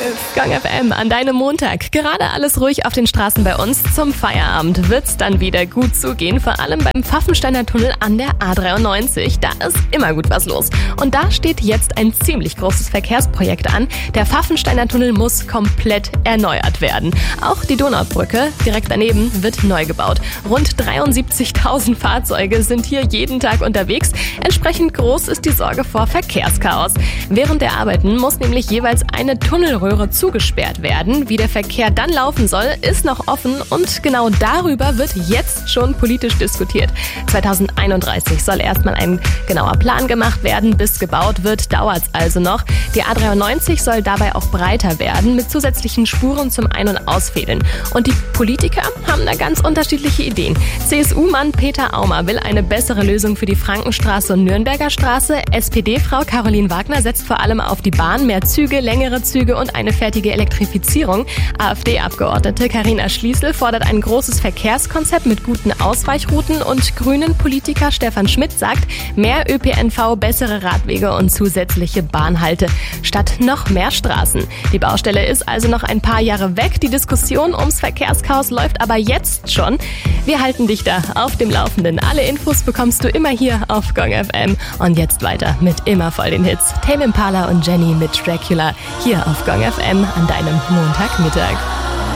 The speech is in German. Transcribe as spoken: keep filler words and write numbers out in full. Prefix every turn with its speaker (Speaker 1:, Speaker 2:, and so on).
Speaker 1: Gong F M an deinem Montag. Gerade alles ruhig auf den Straßen bei uns. Zum Feierabend wird's dann wieder gut zugehen, vor allem beim Pfaffensteiner Tunnel an der A dreiundneunzig. Da ist immer gut was los. Und da steht jetzt ein ziemlich großes Verkehrsprojekt an. Der Pfaffensteiner Tunnel muss komplett erneuert werden. Auch die Donaubrücke direkt daneben wird neu gebaut. Rund dreiundsiebzigtausend Fahrzeuge sind hier jeden Tag unterwegs. Entsprechend groß ist die Sorge vor Verkehrschaos. Während der Arbeiten muss nämlich jeweils eine Tunnelröhre zugesperrt werden. Wie der Verkehr dann laufen soll, ist noch offen und genau darüber wird jetzt schon politisch diskutiert. zweitausendeinunddreißig soll erstmal ein genauer Plan gemacht werden. Bis gebaut wird, dauert's also noch. Die A dreiundneunzig soll dabei auch breiter werden mit zusätzlichen Spuren zum Ein- und Ausfädeln. Und die Politiker haben da ganz unterschiedliche Ideen. C S U-Mann Peter Aumer will eine bessere Lösung für die Frankenstraße und Nürnberger Straße. S P D-Frau Caroline Wagner setzt vor allem auf die Bahn, mehr Züge, längere Züge und eine fertige Elektrifizierung. AfD-Abgeordnete Carina Schließel fordert ein großes Verkehrskonzept mit guten Ausweichrouten und Grünen-Politiker Stefan Schmidt sagt, mehr Ö P N V, bessere Radwege und zusätzliche Bahnhalte statt noch mehr Straßen. Die Baustelle ist also noch ein paar Jahre weg. Die Diskussion ums Verkehrschaos läuft aber jetzt schon. Wir halten dich da auf dem Laufenden. Alle Infos bekommst du immer hier auf Gong F M. Und jetzt weiter mit immer voll den Hits. Tame Impala und Jenny mit Dracula hier auf Gong F M an deinem Montagmittag.